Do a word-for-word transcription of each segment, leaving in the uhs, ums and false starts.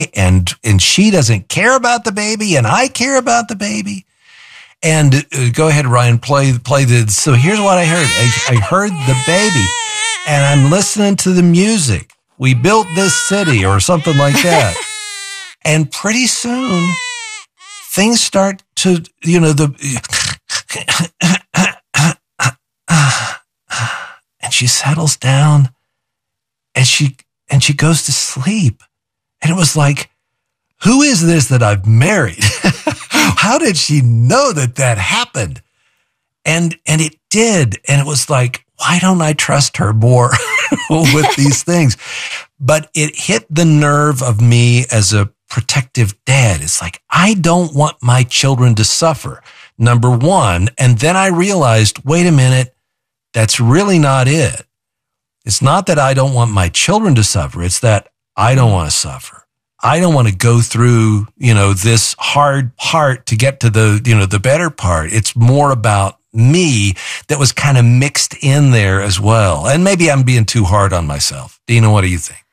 and and she doesn't care about the baby, and I care about the baby. And uh, go ahead, Ryan, play play the. So here's what I heard. I, I heard the baby, and I'm listening to the music. We built this city, or something like that. And pretty soon, things start to, you know, the. And she settles down, and she and she goes to sleep. And it was like, who is this that I've married? How did she know that that happened? And and it did. And it was like, why don't I trust her more with these things? But it hit the nerve of me as a protective dad. It's like, I don't want my children to suffer, number one. And then I realized, wait a minute, that's really not it. It's not that I don't want my children to suffer. It's that I don't want to suffer. I don't want to go through, you know, this hard part to get to the, you know, the better part. It's more about me that was kind of mixed in there as well. And maybe I'm being too hard on myself. Dina, what do you think?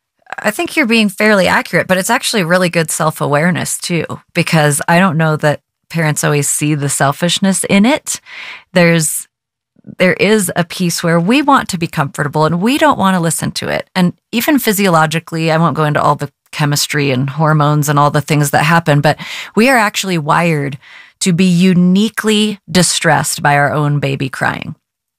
I think you're being fairly accurate, but it's actually really good self-awareness too, because I don't know that parents always see the selfishness in it. There's, there is a piece where we want to be comfortable and we don't want to listen to it. And even physiologically, I won't go into all the chemistry and hormones and all the things that happen, but we are actually wired to be uniquely distressed by our own baby crying.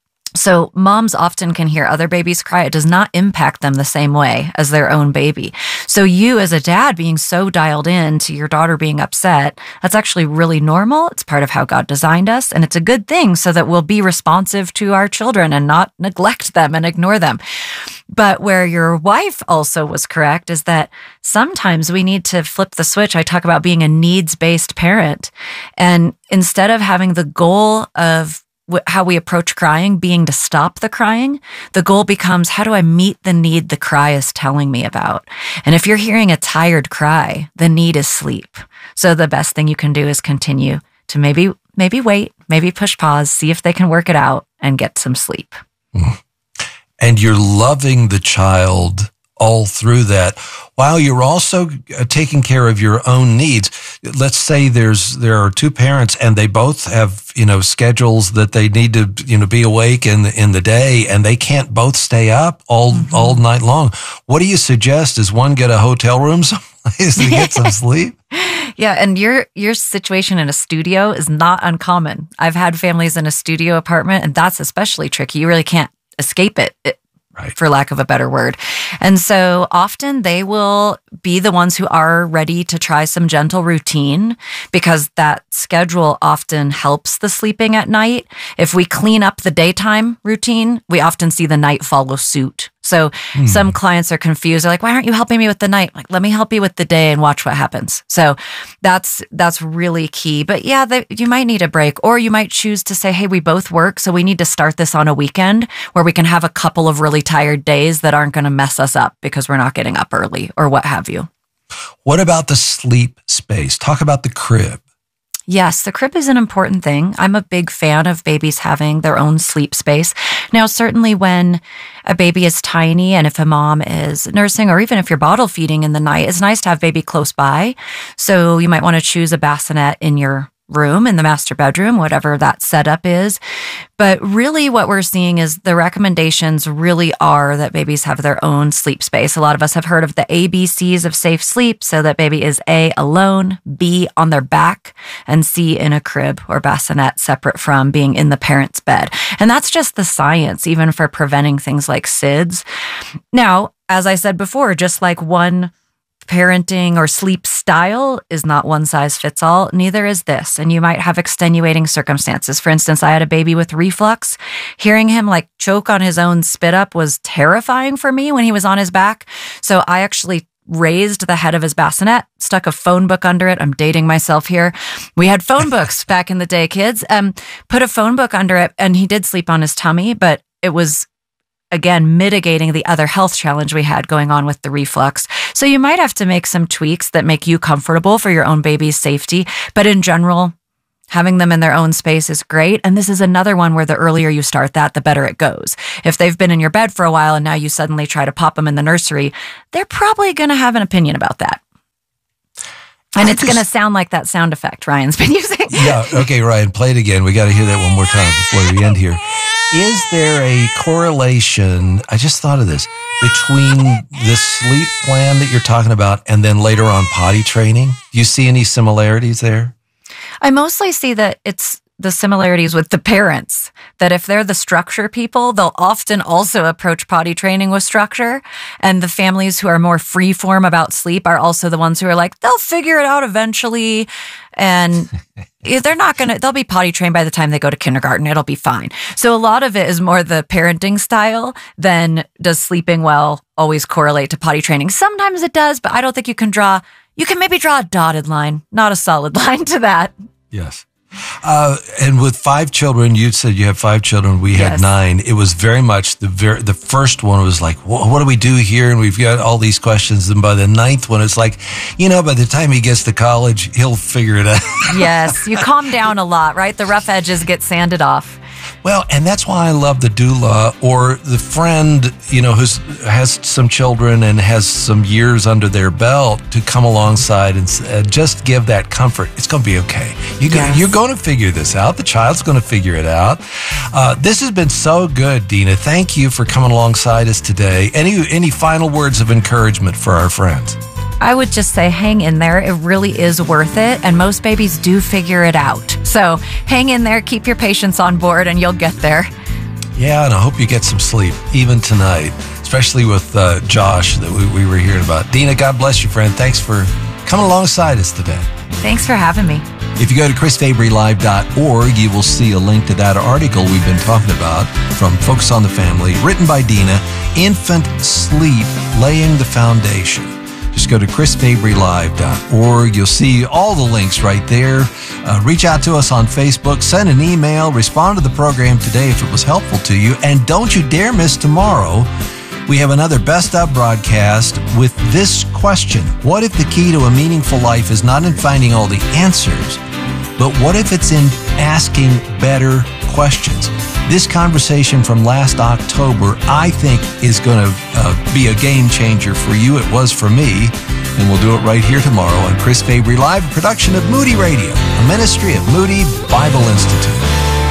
So moms often can hear other babies cry. It does not impact them the same way as their own baby. So you as a dad being so dialed in to your daughter being upset, that's actually really normal. It's part of how God designed us. And it's a good thing so that we'll be responsive to our children and not neglect them and ignore them. But where your wife also was correct is that sometimes we need to flip the switch. I talk about being a needs-based parent. And instead of having the goal of how we approach crying being to stop the crying, the goal becomes, how do I meet the need the cry is telling me about? And if you're hearing a tired cry, the need is sleep. So the best thing you can do is continue to maybe, maybe wait, maybe push pause, see if they can work it out and get some sleep. Mm. And you're loving the child all through that, while you're also taking care of your own needs. Let's say there's there are two parents and they both have, you know, schedules that they need to, you know, be awake in the, in the day, and they can't both stay up all mm-hmm. all night long. What do you suggest? Does one get a hotel room someplace to get some sleep? Yeah, and your your situation in a studio is not uncommon. I've had families in a studio apartment, and that's especially tricky. You really can't escape it. it Right. For lack of a better word. And so often they will be the ones who are ready to try some gentle routine, because that schedule often helps the sleeping at night. If we clean up the daytime routine, we often see the night follow suit. So hmm. some clients are confused. They're like, why aren't you helping me with the night? I'm like, let me help you with the day and watch what happens. So that's that's really key. But yeah, the, you might need a break, or you might choose to say, hey, we both work, so we need to start this on a weekend where we can have a couple of really tired days that aren't going to mess us up because we're not getting up early or what have you. What about the sleep space? Talk about the crib. Yes, the crib is an important thing. I'm a big fan of babies having their own sleep space. Now, certainly when a baby is tiny and if a mom is nursing, or even if you're bottle feeding in the night, it's nice to have baby close by. So you might want to choose a bassinet in your room, in the master bedroom, whatever that setup is. But really what we're seeing is the recommendations really are that babies have their own sleep space. A lot of us have heard of the A B Cs of safe sleep. So that baby is A, alone, B, on their back, and C, in a crib or bassinet separate from being in the parent's bed. And that's just the science, even for preventing things like S I D S. Now, as I said before, just like one parenting or sleep style is not one size fits all, neither is this. And you might have extenuating circumstances. For instance, I had a baby with reflux. Hearing him like choke on his own spit up was terrifying for me when he was on his back. So I actually raised the head of his bassinet, stuck a phone book under it. I'm dating myself here. We had phone books back in the day, kids. Um, put a phone book under it, and he did sleep on his tummy, but it was, again, mitigating the other health challenge we had going on with the reflux. So you might have to make some tweaks that make you comfortable for your own baby's safety. But in general, having them in their own space is great. And this is another one where the earlier you start that, the better it goes. If they've been in your bed for a while and now you suddenly try to pop them in the nursery, they're probably going to have an opinion about that. And I it's just- going to sound like that sound effect Ryan's been using. Yeah. Okay, Ryan, play it again. We got to hear that one more time before we end here. Is there a correlation? I just thought of this between the sleep plan that you're talking about and then later on potty training. Do you see any similarities there? I mostly see that it's the similarities with the parents, that if they're the structure people, they'll often also approach potty training with structure. And the families who are more free form about sleep are also the ones who are like, they'll figure it out eventually. And they're not going to, they'll be potty trained by the time they go to kindergarten. It'll be fine. So a lot of it is more the parenting style than does sleeping well always correlate to potty training. Sometimes it does, but I don't think you can draw, you can maybe draw a dotted line, not a solid line to that. Yes. Uh, and with five children, you said you have five children. We had Yes. nine. It was very much the very, the first one was like, what, what do we do here? And we've got all these questions. And by the ninth one, it's like, you know, by the time he gets to college, he'll figure it out. Yes, you calm down a lot, right? The rough edges get sanded off. Well, and that's why I love the doula or the friend, you know, who's has some children and has some years under their belt to come alongside and uh, just give that comfort. It's going to be okay. You go, Yes. You're going to figure this out. The child's going to figure it out. Uh, this has been so good, Dina. Thank you for coming alongside us today. Any any final words of encouragement for our friends? I would just say hang in there. It really is worth it. And most babies do figure it out. So hang in there, keep your patients on board, and you'll get there. Yeah, and I hope you get some sleep, even tonight, especially with uh, Josh that we, we were hearing about. Dina, God bless you, friend. Thanks for coming alongside us today. Thanks for having me. If you go to chris fabry live dot org, you will see a link to that article we've been talking about from Focus on the Family, written by Dina, Infant Sleep, Laying the Foundation. Just go to chris fabry live dot org. You'll see all the links right there. Uh, reach out to us on Facebook, send an email, respond to the program today if it was helpful to you, and don't you dare miss tomorrow. We have another Best Of broadcast with this question. What if the key to a meaningful life is not in finding all the answers, but what if it's in asking better questions? This conversation from last October, I think, is going to uh, be a game changer for you. It was for me. And we'll do it right here tomorrow on Chris Fabry Live, a production of Moody Radio, a ministry of Moody Bible Institute.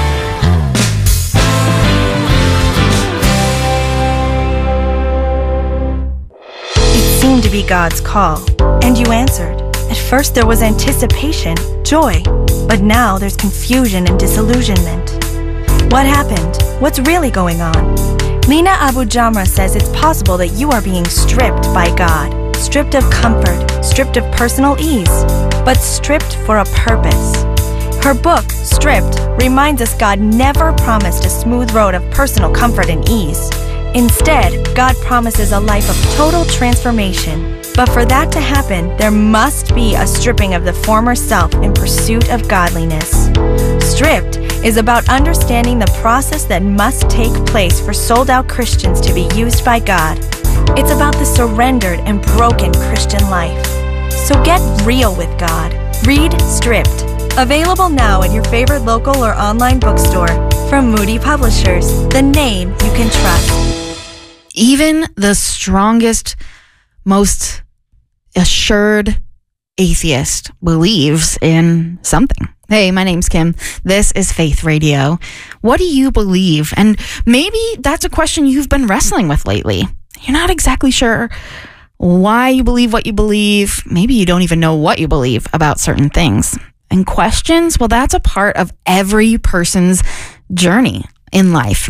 It seemed to be God's call, and you answered. At first there was anticipation, joy, but now there's confusion and disillusionment. What happened? What's really going on? Lena Abu Jamra says it's possible that you are being stripped by God, stripped of comfort, stripped of personal ease, but stripped for a purpose. Her book, Stripped, reminds us God never promised a smooth road of personal comfort and ease. Instead, God promises a life of total transformation. But for that to happen, there must be a stripping of the former self in pursuit of godliness. Stripped is about understanding the process that must take place for sold-out Christians to be used by God. It's about the surrendered and broken Christian life. So get real with God. Read Stripped. Available now at your favorite local or online bookstore from Moody Publishers, the name you can trust. Even the strongest, most assured atheist believes in something. Hey, my name's Kim. This is Faith Radio. What do you believe? And maybe that's a question you've been wrestling with lately. You're not exactly sure why you believe what you believe. Maybe you don't even know what you believe about certain things. And questions, well, that's a part of every person's journey in life.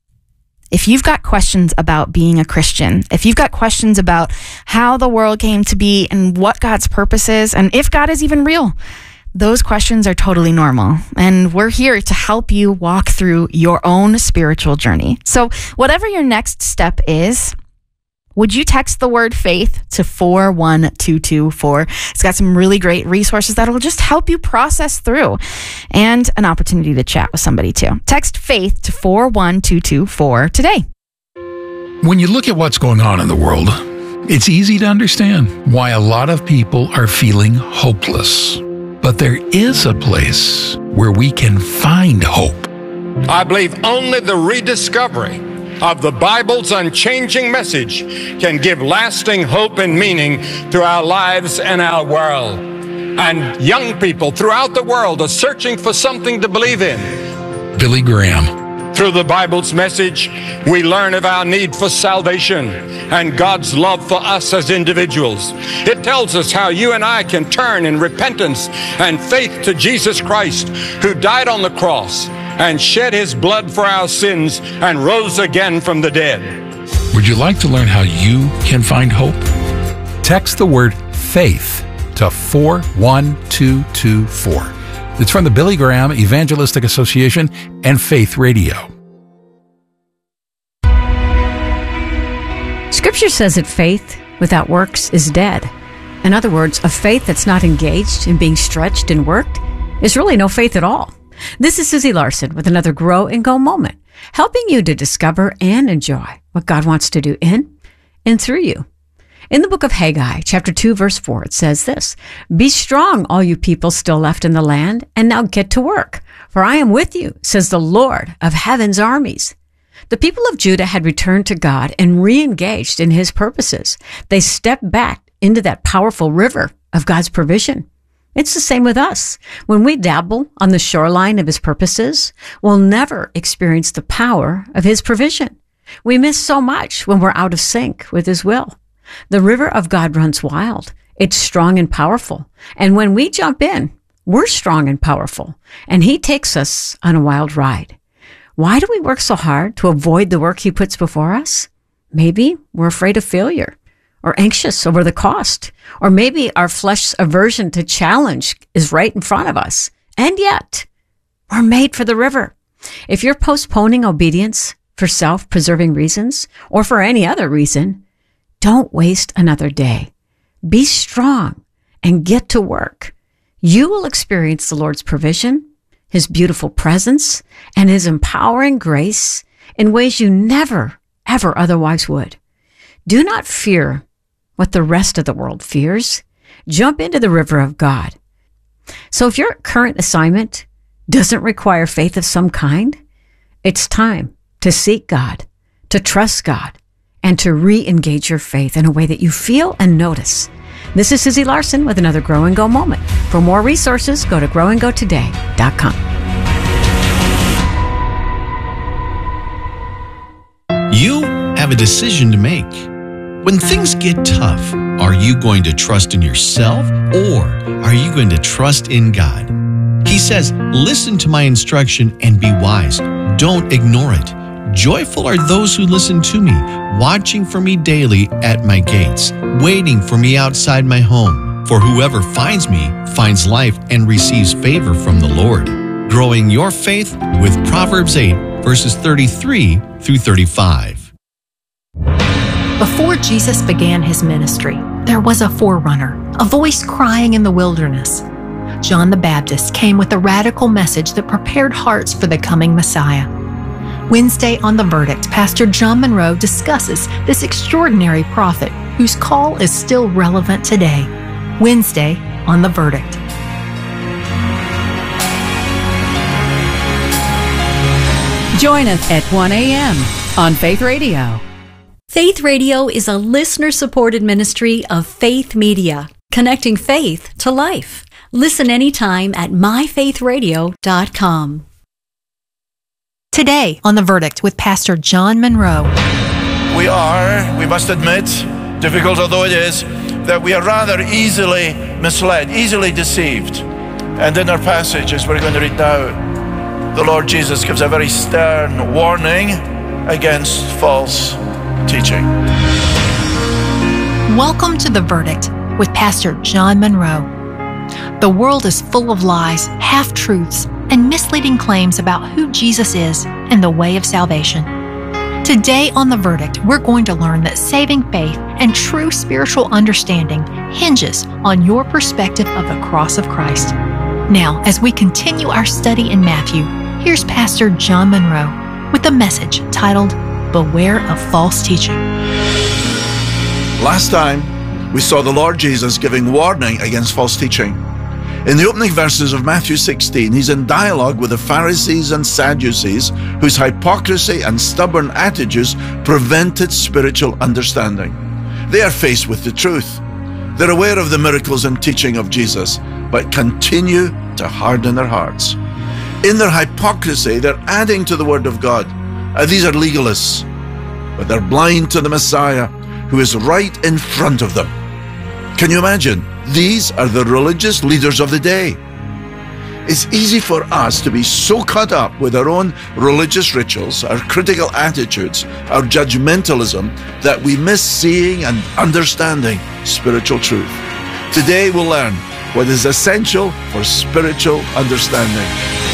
If you've got questions about being a Christian, if you've got questions about how the world came to be and what God's purpose is, and if God is even real, those questions are totally normal. And we're here to help you walk through your own spiritual journey. So whatever your next step is, would you text the word faith to four one two two four? It's got some really great resources that will just help you process through, and an opportunity to chat with somebody too. Text faith to four one two two four today. When you look at what's going on in the world, it's easy to understand why a lot of people are feeling hopeless. But there is a place where we can find hope. I believe only the rediscovery of the Bible's unchanging message can give lasting hope and meaning to our lives and our world. And young people throughout the world are searching for something to believe in. Billy Graham. Through the Bible's message, we learn of our need for salvation and God's love for us as individuals. It tells us how you and I can turn in repentance and faith to Jesus Christ, who died on the cross and shed his blood for our sins and rose again from the dead. Would you like to learn how you can find hope? Text the word faith to four one two two four. It's from the Billy Graham Evangelistic Association and Faith Radio. Scripture says that faith without works is dead. In other words, a faith that's not engaged in being stretched and worked is really no faith at all. This is Susie Larson with another Grow and Go moment, helping you to discover and enjoy what God wants to do in and through you. In the book of Haggai, chapter two, verse four, it says this, "Be strong, all you people still left in the land, and now get to work, for I am with you, says the Lord of heaven's armies." The people of Judah had returned to God and re-engaged in his purposes. They stepped back into that powerful river of God's provision. It's the same with us. When we dabble on the shoreline of his purposes, we'll never experience the power of his provision. We miss so much when we're out of sync with his will. The river of God runs wild. It's strong and powerful. And when we jump in, we're strong and powerful. And he takes us on a wild ride. Why do we work so hard to avoid the work he puts before us? Maybe we're afraid of failure or anxious over the cost. Or maybe our flesh's aversion to challenge is right in front of us. And yet, we're made for the river. If you're postponing obedience for self-preserving reasons or for any other reason, don't waste another day. Be strong and get to work. You will experience the Lord's provision, his beautiful presence, and his empowering grace in ways you never, ever otherwise would. Do not fear what the rest of the world fears. Jump into the river of God. So if your current assignment doesn't require faith of some kind, it's time to seek God, to trust God, and to re-engage your faith in a way that you feel and notice. This is Susie Larson with another Grow and Go moment. For more resources, go to grow and go today dot com. You have a decision to make. When things get tough, are you going to trust in yourself or are you going to trust in God? He says, listen to my instruction and be wise. Don't ignore it. Joyful are those who listen to me, watching for me daily at my gates, waiting for me outside my home. For whoever finds me finds life and receives favor from the Lord. Growing your faith with Proverbs eight, verses thirty-three through thirty-five. Before Jesus began his ministry, there was a forerunner, a voice crying in the wilderness. John the Baptist came with a radical message that prepared hearts for the coming Messiah. Wednesday on The Verdict, Pastor John Monroe discusses this extraordinary prophet whose call is still relevant today. Wednesday on The Verdict. Join us at one a.m. on Faith Radio. Faith Radio is a listener-supported ministry of Faith Media, connecting faith to life. Listen anytime at my faith radio dot com. Today on The Verdict with Pastor John Monroe. We are, we must admit, difficult although it is, that we are rather easily misled, easily deceived. And in our passage, as we're going to read now, the Lord Jesus gives a very stern warning against false teaching. Welcome to The Verdict with Pastor John Monroe. The world is full of lies, half-truths, and misleading claims about who Jesus is and the way of salvation. Today on The Verdict, we're going to learn that saving faith and true spiritual understanding hinges on your perspective of the cross of Christ. Now, as we continue our study in Matthew, here's Pastor John Monroe with a message titled, Beware of False Teaching. Last time, we saw the Lord Jesus giving warning against false teaching. In the opening verses of Matthew sixteen, he's in dialogue with the Pharisees and Sadducees, whose hypocrisy and stubborn attitudes prevented spiritual understanding. They are faced with the truth. They're aware of the miracles and teaching of Jesus, but continue to harden their hearts. In their hypocrisy, they're adding to the word of God. Uh, these are legalists, but they're blind to the Messiah who is right in front of them. Can you imagine? These are the religious leaders of the day. It's easy for us to be so caught up with our own religious rituals, our critical attitudes, our judgmentalism, that we miss seeing and understanding spiritual truth. Today we'll learn what is essential for spiritual understanding.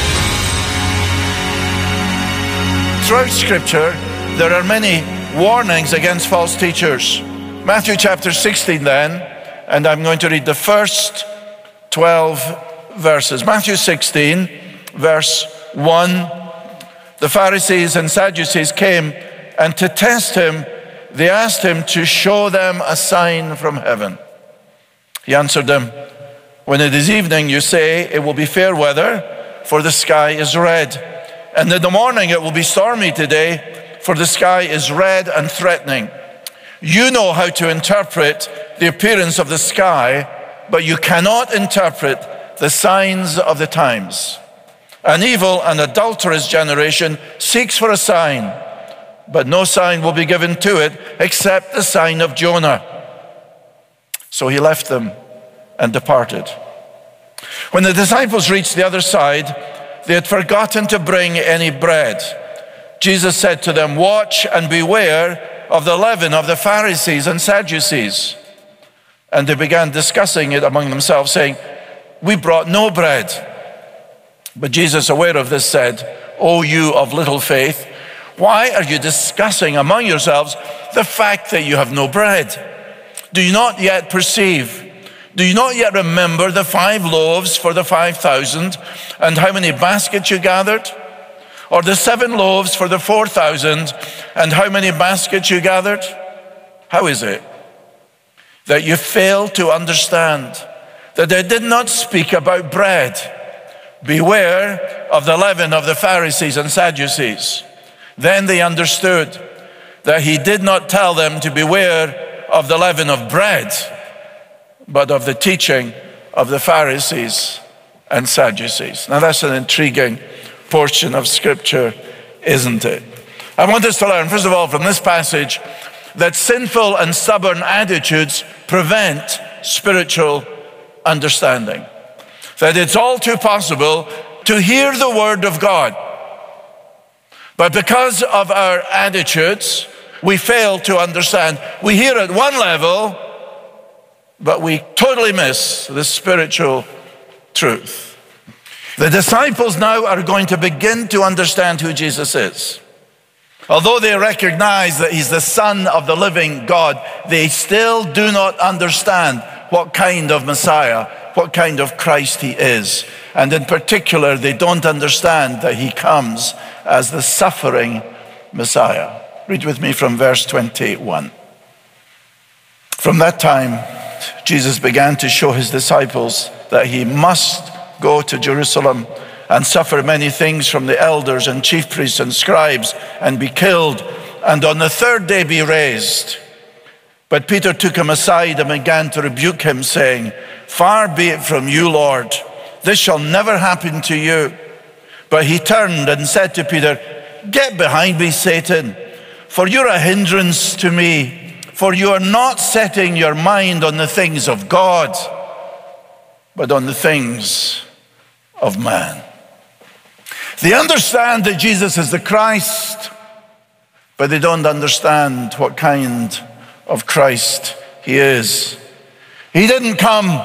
Throughout Scripture, there are many warnings against false teachers. Matthew chapter sixteen then, and I'm going to read the first twelve verses. Matthew sixteen, verse one. The Pharisees and Sadducees came, and to test him, they asked him to show them a sign from heaven. He answered them, when it is evening, you say, it will be fair weather, for the sky is red. And in the morning it will be stormy today, for the sky is red and threatening. You know how to interpret the appearance of the sky, but you cannot interpret the signs of the times. An evil and adulterous generation seeks for a sign, but no sign will be given to it except the sign of Jonah. So he left them and departed. When the disciples reached the other side, they had forgotten to bring any bread. Jesus said to them, watch and beware of the leaven of the Pharisees and Sadducees. And they began discussing it among themselves, saying, we brought no bread. But Jesus, aware of this, said, O you of little faith, why are you discussing among yourselves the fact that you have no bread? Do you not yet perceive? Do you not yet remember the five loaves for the five thousand and how many baskets you gathered? Or the seven loaves for the four thousand and how many baskets you gathered? How is it that you fail to understand that I did not speak about bread? Beware of the leaven of the Pharisees and Sadducees. Then they understood that he did not tell them to beware of the leaven of bread, but of the teaching of the Pharisees and Sadducees. Now that's an intriguing portion of Scripture, isn't it? I want us to learn, first of all, from this passage, that sinful and stubborn attitudes prevent spiritual understanding. That it's all too possible to hear the word of God, but because of our attitudes, we fail to understand. We hear at one level, but we totally miss the spiritual truth. The disciples now are going to begin to understand who Jesus is. Although they recognize that he's the Son of the living God, they still do not understand what kind of Messiah, what kind of Christ he is. And in particular, they don't understand that he comes as the suffering Messiah. Read with me from verse twenty-one. From that time, Jesus began to show his disciples that he must go to Jerusalem and suffer many things from the elders and chief priests and scribes and be killed, and on the third day be raised. But Peter took him aside and began to rebuke him, saying, far be it from you, Lord, this shall never happen to you. But he turned and said to Peter, get behind me, Satan, for you're a hindrance to me, for you are not setting your mind on the things of God, but on the things of man. They understand that Jesus is the Christ, but they don't understand what kind of Christ he is. He didn't come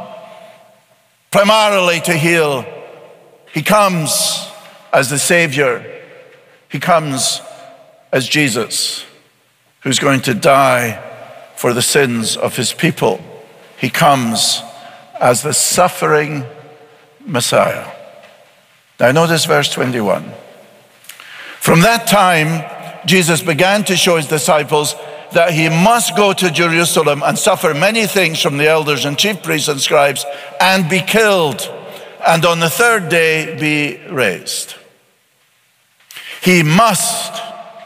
primarily to heal. He comes as the Savior. He comes as Jesus, who's going to die for the sins of his people. He comes as the suffering Messiah. Now notice verse twenty-one. From that time, Jesus began to show his disciples that he must go to Jerusalem and suffer many things from the elders and chief priests and scribes and be killed, and on the third day be raised. He must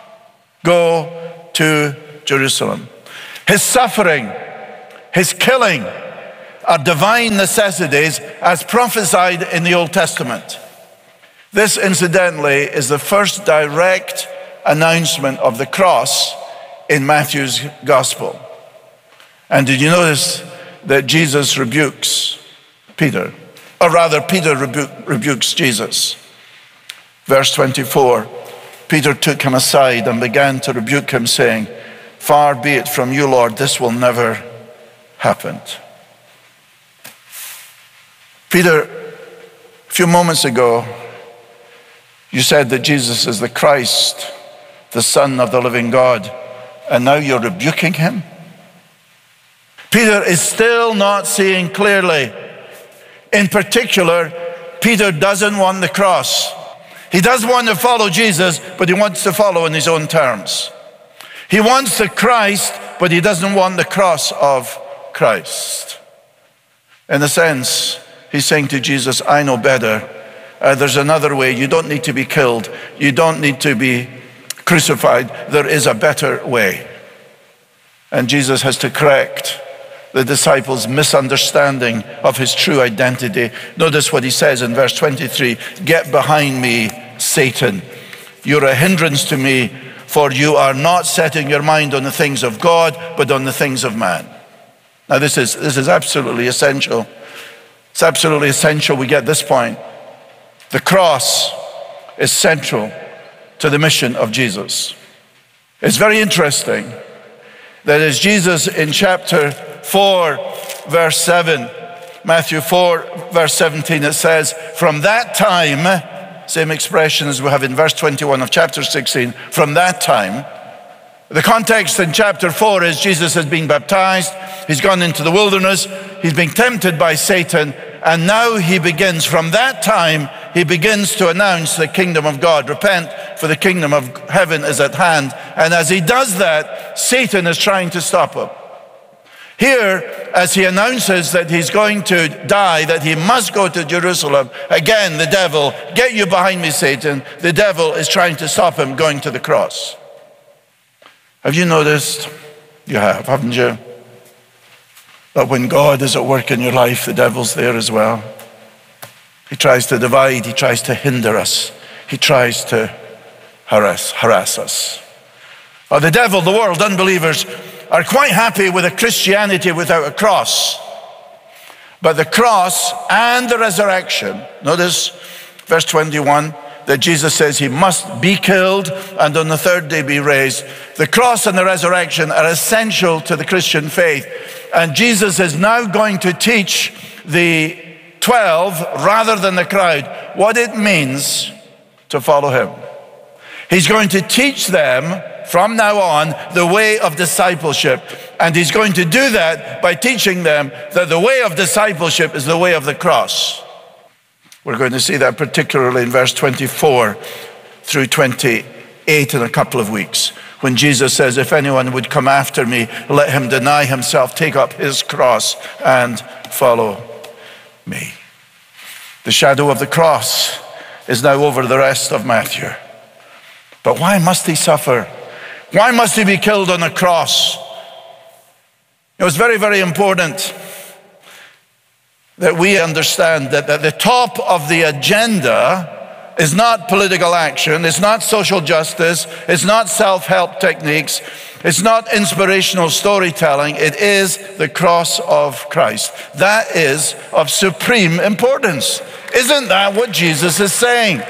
go to Jerusalem. His suffering, his killing, are divine necessities as prophesied in the Old Testament. This, incidentally, is the first direct announcement of the cross in Matthew's gospel. And did you notice that Jesus rebukes Peter? Or rather, Peter rebu- rebukes Jesus. Verse twenty-four, Peter took him aside and began to rebuke him, saying, "Far be it from you, Lord, this will never happen." Peter, a few moments ago, you said that Jesus is the Christ, the Son of the living God, and now you're rebuking him? Peter is still not seeing clearly. In particular, Peter doesn't want the cross. He does want to follow Jesus, but he wants to follow in his own terms. He wants the Christ, but he doesn't want the cross of Christ. In a sense, he's saying to Jesus, I know better. Uh, there's another way. You don't need to be killed. You don't need to be crucified. There is a better way. And Jesus has to correct the disciples' misunderstanding of his true identity. Notice what he says in verse twenty-three, "Get behind me, Satan. You're a hindrance to me, for you are not setting your mind on the things of God, but on the things of man." Now this is, this is absolutely essential. It's absolutely essential we get this point. The cross is central to the mission of Jesus. It's very interesting that as Jesus in chapter four, verse seven, Matthew four, verse seventeen, it says, "From that time," same expression as we have in verse twenty-one of chapter sixteen, "from that time." The context in chapter four is Jesus has been baptized, he's gone into the wilderness, he's been tempted by Satan, and now he begins, from that time, he begins to announce the kingdom of God. Repent, for the kingdom of heaven is at hand. And as he does that, Satan is trying to stop him. Here, as he announces that he's going to die, that he must go to Jerusalem, again, the devil, "Get you behind me, Satan." The devil is trying to stop him going to the cross. Have you noticed? You have, haven't you? That when God is at work in your life, the devil's there as well. He tries to divide, he tries to hinder us, he tries to harass, harass us. Or the devil, the world, unbelievers, are quite happy with a Christianity without a cross. But the cross and the resurrection, notice verse twenty-one, that Jesus says he must be killed and on the third day be raised. The cross and the resurrection are essential to the Christian faith. And Jesus is now going to teach the twelve, rather than the crowd, what it means to follow him. He's going to teach them from now on the way of discipleship. And he's going to do that by teaching them that the way of discipleship is the way of the cross. We're going to see that particularly in verse twenty-four through twenty-eight in a couple of weeks, when Jesus says, "If anyone would come after me, let him deny himself, take up his cross and follow me." The shadow of the cross is now over the rest of Matthew. But why must he suffer? Why must he be killed on a cross? It was very, very important that we understand that at the top of the agenda is not political action, it's not social justice, it's not self-help techniques, it's not inspirational storytelling, it is the cross of Christ. That is of supreme importance. Isn't that what Jesus is saying?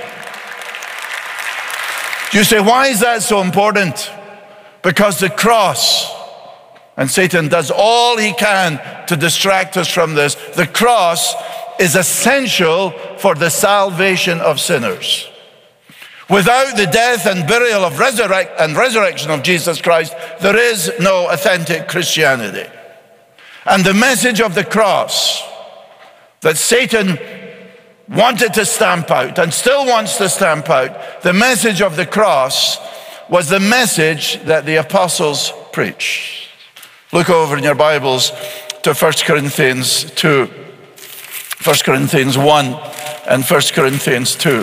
You say, why is that so important? Because the cross, and Satan does all he can to distract us from this, the cross is essential for the salvation of sinners. Without the death and burial of resurrect and resurrection of Jesus Christ, there is no authentic Christianity. And the message of the cross that Satan wanted to stamp out and still wants to stamp out, the message of the cross was the message that the apostles preached. Look over in your Bibles to First Corinthians two. First Corinthians one and First Corinthians two.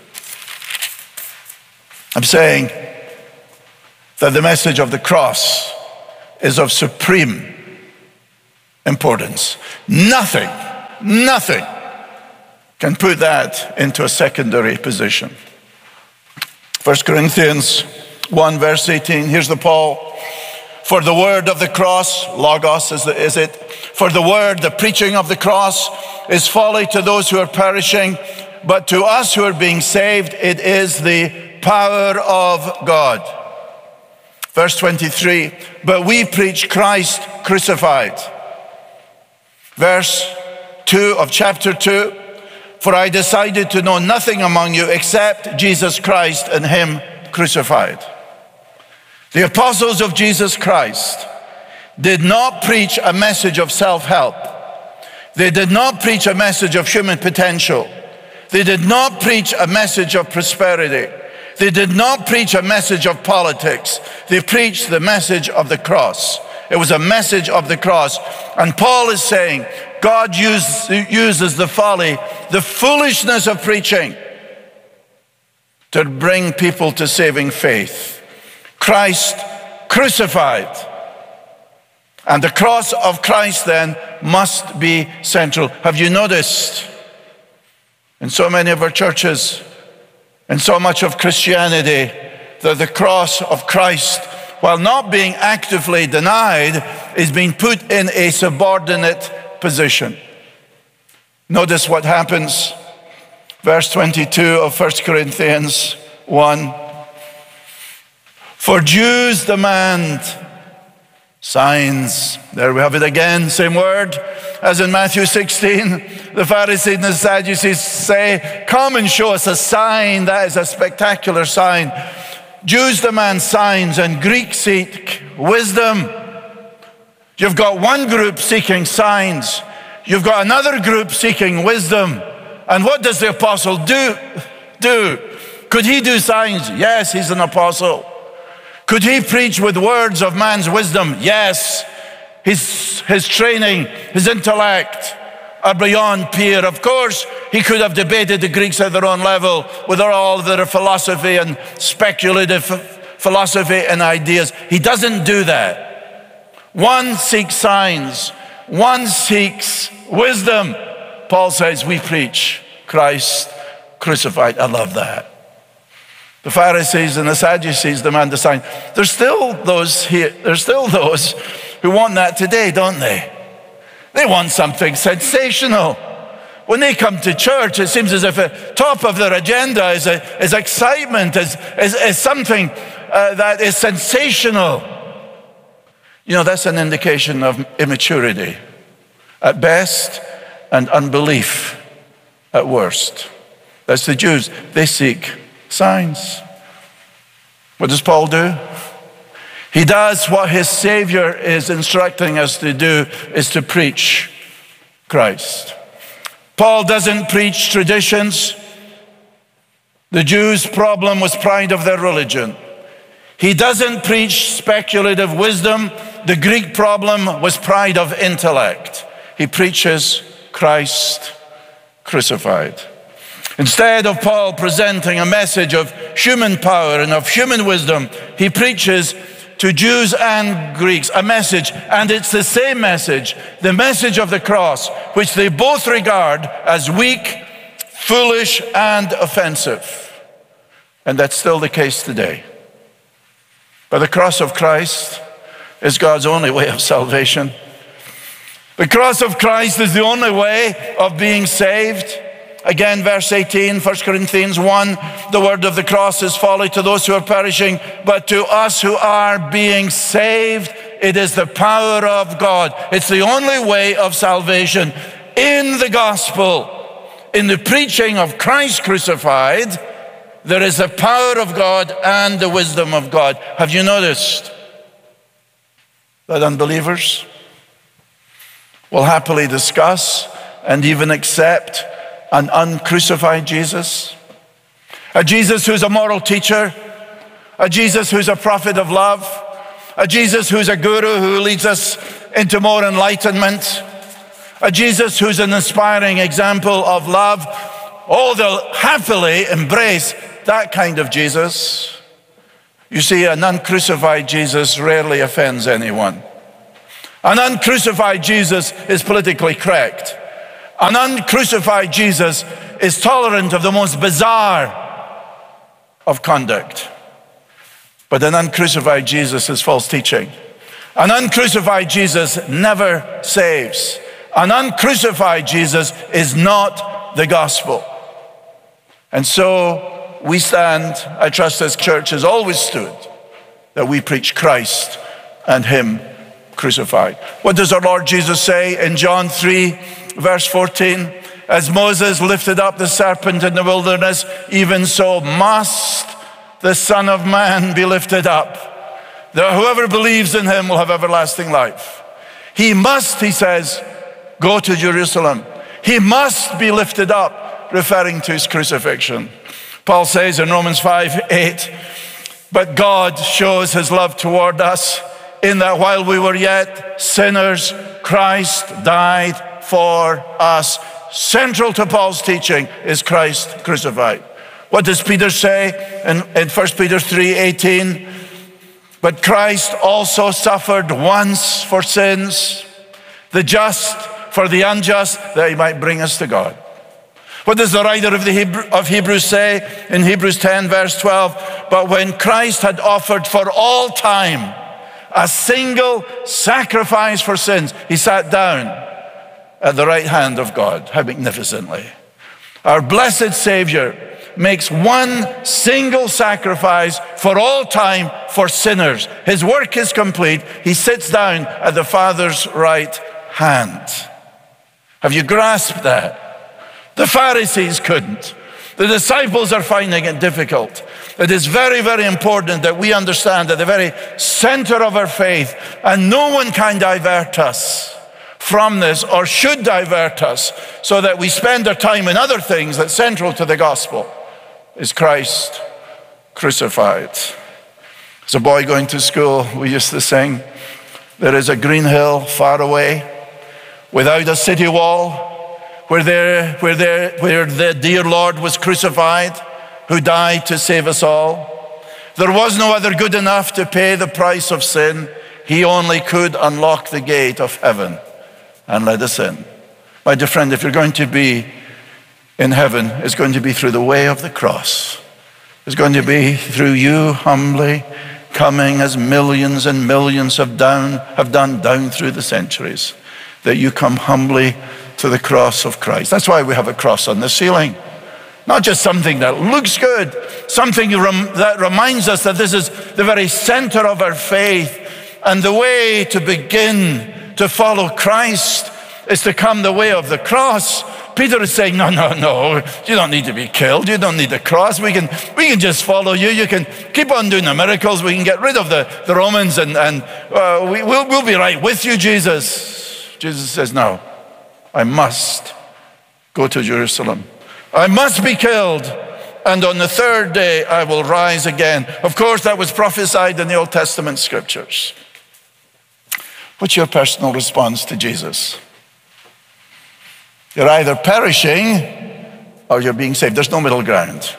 I'm saying that the message of the cross is of supreme importance. Nothing, nothing can put that into a secondary position. First Corinthians one verse eighteen, here's the Paul. For the word of the cross, logos is, the, is it? For the word, the preaching of the cross is folly to those who are perishing, but to us who are being saved, it is the power of God. Verse twenty-three, but we preach Christ crucified. Verse two of chapter two, for I decided to know nothing among you except Jesus Christ and him crucified. The apostles of Jesus Christ did not preach a message of self-help. They did not preach a message of human potential. They did not preach a message of prosperity. They did not preach a message of politics. They preached the message of the cross. It was a message of the cross. And Paul is saying, God use, uses the folly, the foolishness of preaching to bring people to saving faith. Christ crucified. And the cross of Christ then must be central. Have you noticed in so many of our churches, in so much of Christianity, that the cross of Christ, while not being actively denied, is being put in a subordinate position? Notice what happens. Verse twenty-two of First Corinthians one. For Jews demand signs. There we have it again, same word as in Matthew sixteen. The Pharisees and the Sadducees say, come and show us a sign. That is a spectacular sign. Jews demand signs and Greeks seek wisdom. You've got one group seeking signs. You've got another group seeking wisdom. And what does the apostle do? do? Could he do signs? Yes, he's an apostle. Could he preach with words of man's wisdom? Yes. His, his training, his intellect are beyond peer. Of course, he could have debated the Greeks at their own level with all their philosophy and speculative philosophy and ideas. He doesn't do that. One seeks signs. One seeks wisdom. Paul says, we preach Christ crucified. I love that. The Pharisees and the Sadducees demand a sign. There's still those here, there's still those who want that today, don't they? They want something sensational. When they come to church, it seems as if the top of their agenda is, a, is excitement, is, is, is something uh, that is sensational. You know, that's an indication of immaturity at best and unbelief at worst. That's the Jews. They seek signs. What does Paul do? He does what his Savior is instructing us to do, is to preach Christ. Paul doesn't preach traditions. The Jews' problem was pride of their religion. He doesn't preach speculative wisdom. The Greek problem was pride of intellect. He preaches Christ crucified. Instead of Paul presenting a message of human power and of human wisdom, he preaches to Jews and Greeks a message, and it's the same message, the message of the cross, which they both regard as weak, foolish, and offensive. And that's still the case today. But the cross of Christ is God's only way of salvation. The cross of Christ is the only way of being saved. Again, verse eighteen, First Corinthians one, the word of the cross is folly to those who are perishing, but to us who are being saved, it is the power of God. It's the only way of salvation. In the gospel, in the preaching of Christ crucified, there is the power of God and the wisdom of God. Have you noticed that unbelievers will happily discuss and even accept an uncrucified Jesus? A Jesus who's a moral teacher, a Jesus who's a prophet of love, a Jesus who's a guru who leads us into more enlightenment, a Jesus who's an inspiring example of love. Oh, they'll happily embrace that kind of Jesus. You see, an uncrucified Jesus rarely offends anyone. An uncrucified Jesus is politically correct. An uncrucified Jesus is tolerant of the most bizarre of conduct. But an uncrucified Jesus is false teaching. An uncrucified Jesus never saves. An uncrucified Jesus is not the gospel. And so we stand, I trust this church has always stood, that we preach Christ and him crucified. What does our Lord Jesus say in John three, verse fourteen? As Moses lifted up the serpent in the wilderness, even so must the Son of Man be lifted up, that whoever believes in him will have everlasting life. He must, he says, go to Jerusalem. He must be lifted up, referring to his crucifixion. Paul says in Romans five eight, but God shows his love toward us in that while we were yet sinners, Christ died for us. Central to Paul's teaching is Christ crucified. What does Peter say in, in First Peter three eighteen? But Christ also suffered once for sins, the just for the unjust, that he might bring us to God. What does the writer of, the Hebrew, of Hebrews say in Hebrews ten verse twelve? But when Christ had offered for all time a single sacrifice for sins, he sat down at the right hand of God. How magnificently. Our blessed Savior makes one single sacrifice for all time for sinners. His work is complete. He sits down at the Father's right hand. Have you grasped that? The Pharisees couldn't. The disciples are finding it difficult. It is very, very important that we understand at the very center of our faith, and no one can divert us from this, or should divert us, so that we spend our time in other things that's central to the gospel, is Christ crucified. As a boy going to school, we used to sing, there is a green hill far away, without a city wall, where, there, where, there, where the dear Lord was crucified, who died to save us all. There was no other good enough to pay the price of sin. He only could unlock the gate of heaven and let us in. My dear friend, if you're going to be in heaven, it's going to be through the way of the cross. It's going to be through you humbly coming, as millions and millions have, down, have done down through the centuries, that you come humbly to the cross of Christ. That's why we have a cross on the ceiling. Not just something that looks good, something that reminds us that this is the very center of our faith, and the way to begin to follow Christ is to come the way of the cross. Peter is saying, no, no, no, you don't need to be killed. You don't need the cross. We can, we can just follow you. You can keep on doing the miracles. We can get rid of the, the Romans, and, and uh, we, we'll, we'll be right with you, Jesus. Jesus says, no, I must go to Jerusalem. I must be killed, and on the third day I will rise again. Of course, that was prophesied in the Old Testament scriptures. What's your personal response to Jesus? You're either perishing or you're being saved. There's no middle ground.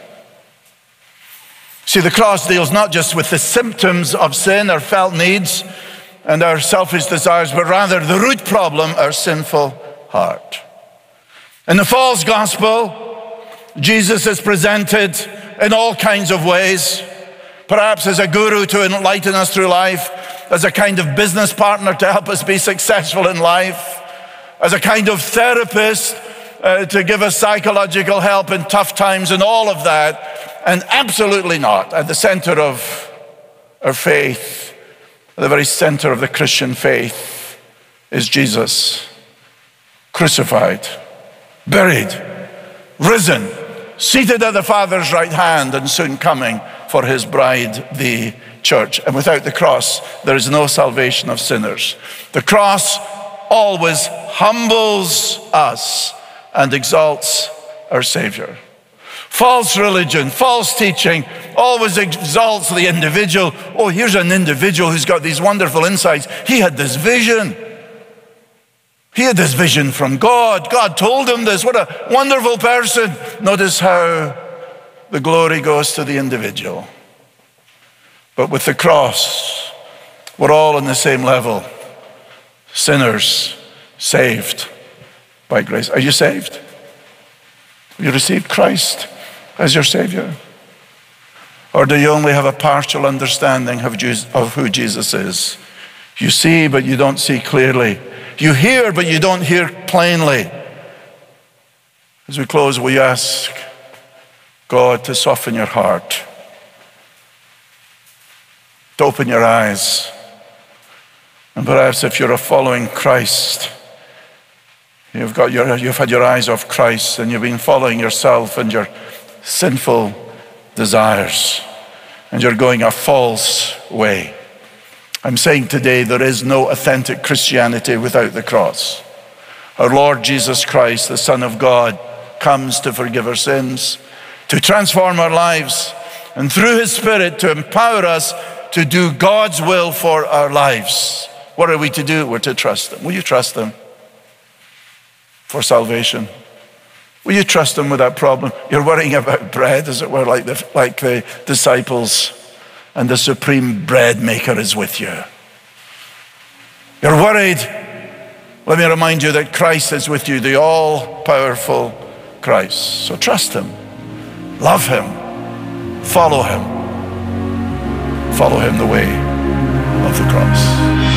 See, the cross deals not just with the symptoms of sin, our felt needs and our selfish desires, but rather the root problem, our sinful heart. In the false gospel, Jesus is presented in all kinds of ways, perhaps as a guru to enlighten us through life, as a kind of business partner to help us be successful in life, as a kind of therapist uh, to give us psychological help in tough times, and all of that. And absolutely not. At the center of our faith, at the very center of the Christian faith, is Jesus, crucified, buried, risen, seated at the Father's right hand, and soon coming for his bride, the church. And without the cross, there is no salvation of sinners. The cross always humbles us and exalts our Savior. False religion, false teaching always exalts the individual. Oh, here's an individual who's got these wonderful insights. He had this vision. He had this vision from God. God told him this. What a wonderful person. Notice how the glory goes to the individual. But with the cross, we're all on the same level. sinners saved by grace. Are you saved? Have you received Christ as your Savior? Or do you only have a partial understanding of who Jesus is? You see, but you don't see clearly. You hear, but you don't hear plainly. As we close, we ask God to soften your heart, to open your eyes. And perhaps if you're following Christ, you've got your, you've had your eyes off Christ and you've been following yourself and your sinful desires, and you're going a false way. I'm saying today there is no authentic Christianity without the cross. Our Lord Jesus Christ, the Son of God, comes to forgive our sins, to transform our lives, and through His Spirit to empower us to do God's will for our lives. What are we to do? We're to trust Him. Will you trust Him for salvation? Will you trust Him with that problem? You're worrying about bread, as it were, like the, like the disciples, and the supreme bread maker is with you. You're worried. Let me remind you that Christ is with you, the all-powerful Christ. So trust Him, love Him, follow Him, follow Him the way of the cross.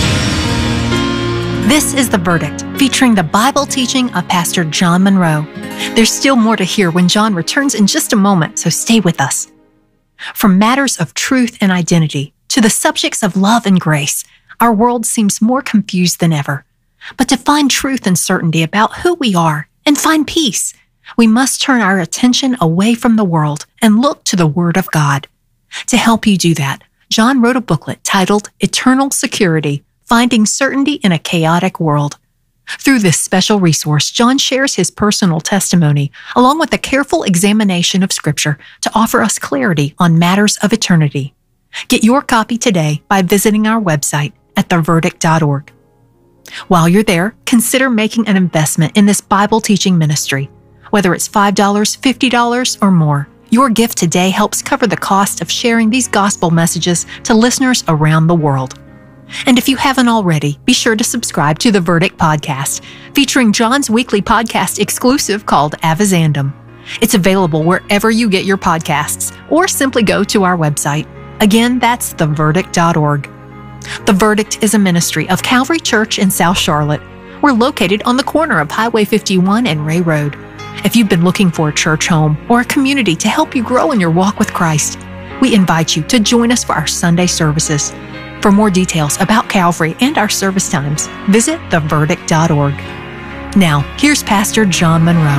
This is The Verdict, featuring the Bible teaching of Pastor John Monroe. There's still more to hear when John returns in just a moment, so stay with us. From matters of truth and identity to the subjects of love and grace, our world seems more confused than ever. But to find truth and certainty about who we are and find peace, we must turn our attention away from the world and look to the Word of God. To help you do that, John wrote a booklet titled Eternal Security, Finding Certainty in a Chaotic World. Through this special resource, John shares his personal testimony, along with a careful examination of Scripture to offer us clarity on matters of eternity. Get your copy today by visiting our website at the verdict dot org. While you're there, consider making an investment in this Bible teaching ministry. Whether it's five dollars, fifty dollars, or more, your gift today helps cover the cost of sharing these gospel messages to listeners around the world. And if you haven't already, be sure to subscribe to the Verdict Podcast, featuring John's weekly podcast exclusive called Avizandum. It's available wherever you get your podcasts, or simply go to our website. Again, that's the verdict dot org. The Verdict is a ministry of Calvary Church in South Charlotte. We're located on the corner of Highway fifty-one and Ray Road. If you've been looking for a church home or a community to help you grow in your walk with Christ, we invite you to join us for our Sunday services. For more details about Calvary and our service times, visit the verdict dot org. Now, here's Pastor John Monroe.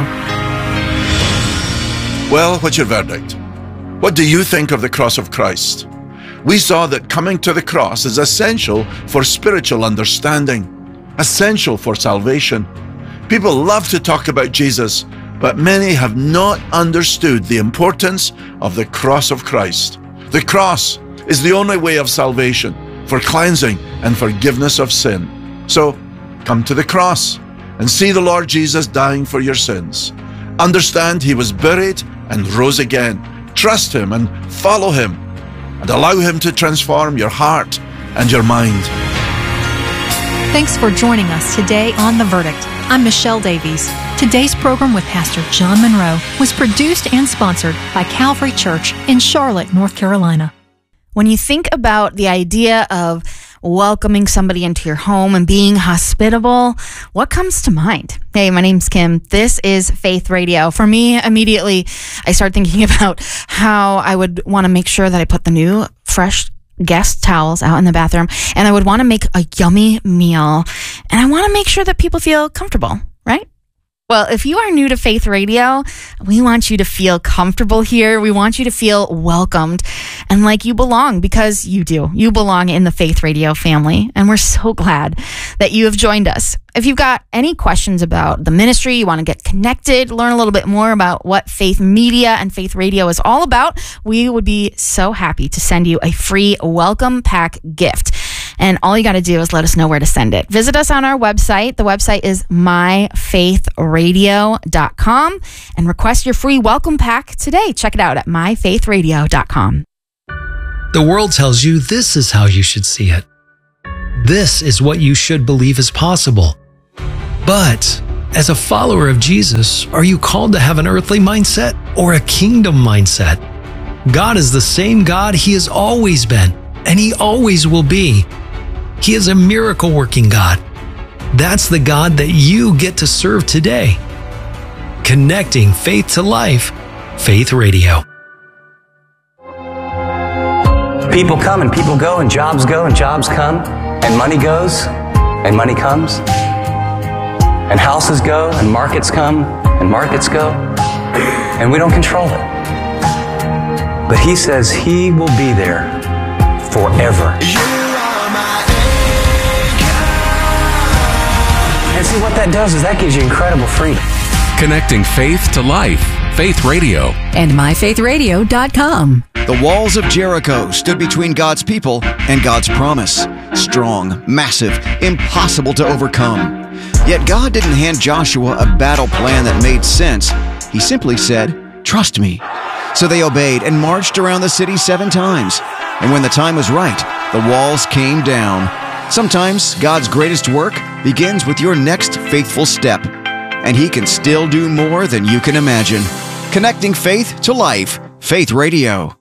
Well, what's your verdict? What do you think of the cross of Christ? We saw that coming to the cross is essential for spiritual understanding, essential for salvation. People love to talk about Jesus, but many have not understood the importance of the cross of Christ. The cross is the only way of salvation, for cleansing and forgiveness of sin. So, come to the cross and see the Lord Jesus dying for your sins. Understand He was buried and rose again. Trust Him and follow Him, and allow Him to transform your heart and your mind. Thanks for joining us today on The Verdict. I'm Michelle Davies. Today's program with Pastor John Monroe was produced and sponsored by Calvary Church in Charlotte, North Carolina. When you think about the idea of welcoming somebody into your home and being hospitable, what comes to mind? Hey, my name's Kim. This is Faith Radio. For me, immediately, I start thinking about how I would want to make sure that I put the new, fresh guest towels out in the bathroom, and I would want to make a yummy meal, and I want to make sure that people feel comfortable, right? Well, if you are new to Faith Radio, we want you to feel comfortable here. We want you to feel welcomed and like you belong, because you do. You belong in the Faith Radio family, and we're so glad that you have joined us. If you've got any questions about the ministry, you want to get connected, learn a little bit more about what Faith Media and Faith Radio is all about, we would be so happy to send you a free welcome pack gift. And all you got to do is let us know where to send it. Visit us on our website. The website is my faith radio dot com and request your free welcome pack today. Check it out at my faith radio dot com. The world tells you this is how you should see it. This is what you should believe is possible. But as a follower of Jesus, are you called to have an earthly mindset or a kingdom mindset? God is the same God He has always been, and He always will be. He is a miracle-working God. That's the God that you get to serve today. Connecting faith to life, Faith Radio. People come and people go, and jobs go and jobs come, and money goes and money comes, and houses go and markets come and markets go, and we don't control it. But He says He will be there forever. And see, what that does is that gives you incredible freedom. Connecting faith to life. Faith Radio. And my faith radio dot com. The walls of Jericho stood between God's people and God's promise. Strong, massive, impossible to overcome. Yet God didn't hand Joshua a battle plan that made sense. He simply said, "Trust me." So they obeyed and marched around the city seven times. And when the time was right, the walls came down. Sometimes God's greatest work begins with your next faithful step. And He can still do more than you can imagine. Connecting faith to life. Faith Radio.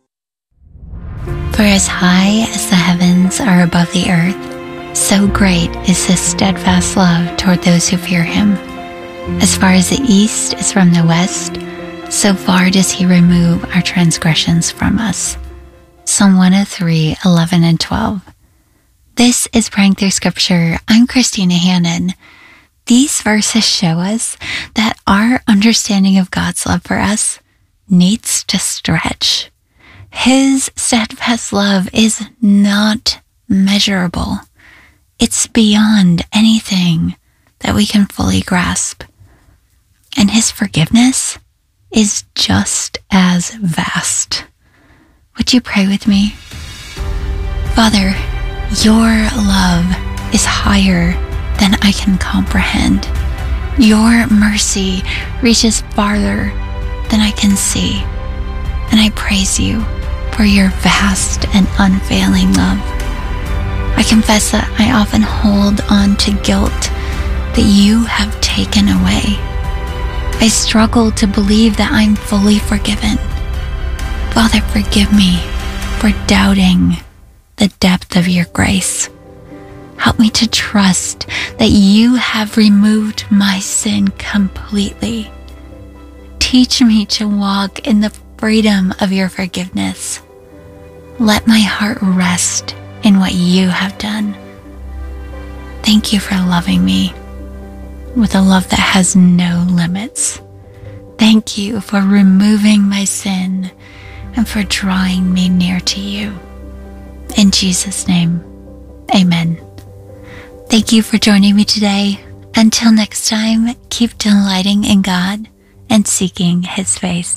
For as high as the heavens are above the earth, so great is His steadfast love toward those who fear Him. As far as the east is from the west, so far does He remove our transgressions from us. Psalm one oh three, eleven and twelve. This is Praying Through Scripture. I'm Christina Hannon. These verses show us that our understanding of God's love for us needs to stretch. His steadfast love is not measurable. It's beyond anything that we can fully grasp. And His forgiveness is just as vast. Would you pray with me? Father, Your love is higher than I can comprehend. Your mercy reaches farther than I can see. And I praise You for Your vast and unfailing love. I confess that I often hold on to guilt that You have taken away. I struggle to believe that I'm fully forgiven. Father, forgive me for doubting the depth of Your grace. Help me to trust that You have removed my sin completely. Teach me to walk in the freedom of Your forgiveness. Let my heart rest in what You have done. Thank You for loving me with a love that has no limits. Thank You for removing my sin and for drawing me near to You. In Jesus' name, amen. Thank you for joining me today. Until next time, keep delighting in God and seeking His face.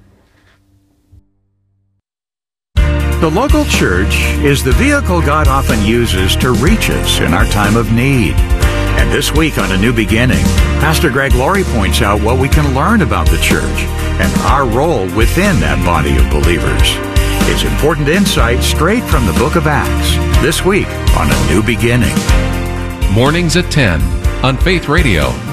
The local church is the vehicle God often uses to reach us in our time of need. And this week on A New Beginning, Pastor Greg Laurie points out what we can learn about the church and our role within that body of believers. It's important insight straight from the book of Acts, this week on A New Beginning. Mornings at ten on Faith Radio.